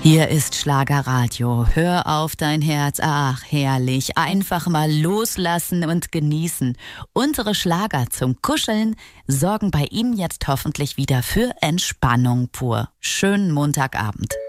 Hier ist Schlagerradio. Hör auf dein Herz. Ach, herrlich. Einfach mal loslassen und genießen. Unsere Schlager zum Kuscheln sorgen bei ihm jetzt hoffentlich wieder für Entspannung pur. Schönen Montagabend.